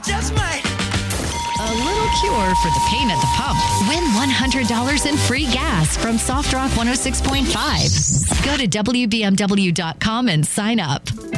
just might. A little cure for the pain at the pump. Win $100 in free gas from Soft Rock 106.5. Go to WBMW.com and sign up.